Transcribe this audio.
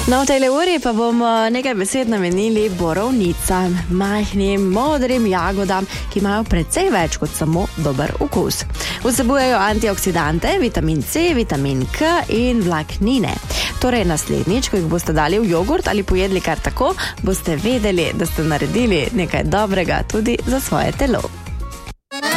No, v tej uri pa bomo nekaj besed namenili borovnicam, majhnim, modrim jagodam, ki imajo precej več kot samo dober okus. Vsebujejo antioksidante, vitamin C, vitamin K in vlaknine. Torej naslednjič, ko jih boste dali v jogurt ali pojedli kar tako, boste vedeli, da ste naredili nekaj dobrega tudi za svoje telo.